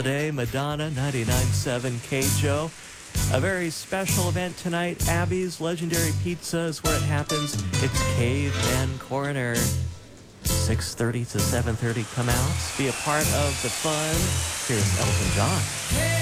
Holiday, Madonna, 99.7 KJO. A very special event tonight. Abby's Legendary Pizza is where it happens. It's Caveman Corner. 6:30 to 7:30. Come out, be a part of the fun. Here's Elton John.